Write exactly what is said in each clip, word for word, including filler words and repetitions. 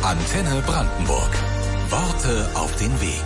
Antenne Brandenburg. Worte auf den Weg.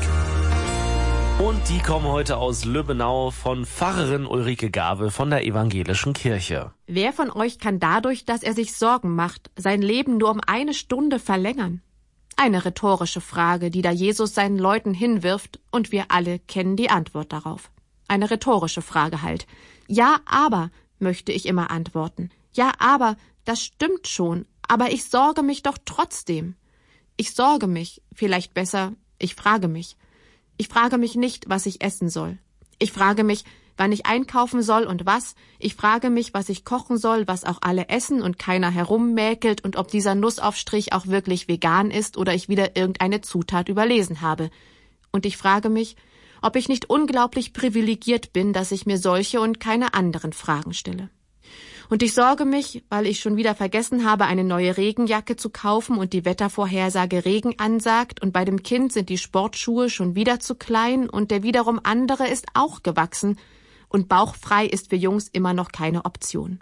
Und die kommen heute aus Lübbenau von Pfarrerin Ulrike Gawe von der Evangelischen Kirche. Wer von euch kann dadurch, dass er sich Sorgen macht, sein Leben nur um eine Stunde verlängern? Eine rhetorische Frage, die da Jesus seinen Leuten hinwirft, und wir alle kennen die Antwort darauf. Eine rhetorische Frage halt. Ja, aber, möchte ich immer antworten. Ja, aber, das stimmt schon, aber ich sorge mich doch trotzdem. Ich sorge mich, vielleicht besser, ich frage mich. Ich frage mich nicht, was ich essen soll. Ich frage mich, wann ich einkaufen soll und was. Ich frage mich, was ich kochen soll, was auch alle essen und keiner herummäkelt und ob dieser Nussaufstrich auch wirklich vegan ist oder ich wieder irgendeine Zutat überlesen habe. Und ich frage mich, ob ich nicht unglaublich privilegiert bin, dass ich mir solche und keine anderen Fragen stelle. Und ich sorge mich, weil ich schon wieder vergessen habe, eine neue Regenjacke zu kaufen und die Wettervorhersage Regen ansagt und bei dem Kind sind die Sportschuhe schon wieder zu klein und der wiederum andere ist auch gewachsen und bauchfrei ist für Jungs immer noch keine Option.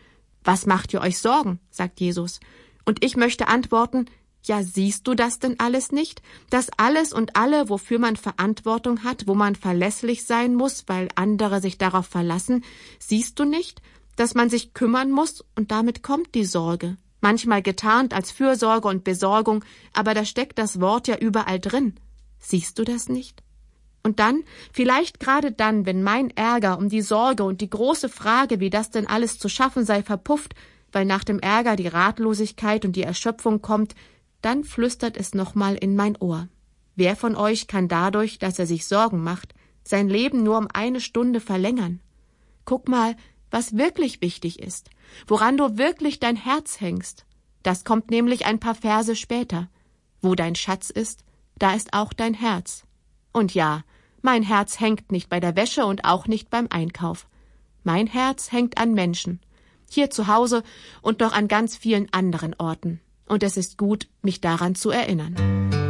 Was macht ihr euch Sorgen? Sagt Jesus. Und ich möchte antworten, ja, siehst du das denn alles nicht? Das alles und alle, wofür man Verantwortung hat, wo man verlässlich sein muss, weil andere sich darauf verlassen, siehst du nicht, dass man sich kümmern muss und damit kommt die Sorge. Manchmal getarnt als Fürsorge und Besorgung, aber da steckt das Wort ja überall drin. Siehst du das nicht? Und dann, vielleicht gerade dann, wenn mein Ärger um die Sorge und die große Frage, wie das denn alles zu schaffen sei, verpufft, weil nach dem Ärger die Ratlosigkeit und die Erschöpfung kommt, dann flüstert es nochmal in mein Ohr. Wer von euch kann dadurch, dass er sich Sorgen macht, sein Leben nur um eine Stunde verlängern? Guck mal, was wirklich wichtig ist, woran du wirklich dein Herz hängst. Das kommt nämlich ein paar Verse später. Wo dein Schatz ist, da ist auch dein Herz. Und ja, mein Herz hängt nicht bei der Wäsche und auch nicht beim Einkauf. Mein Herz hängt an Menschen, hier zu Hause und noch an ganz vielen anderen Orten. Und es ist gut, mich daran zu erinnern.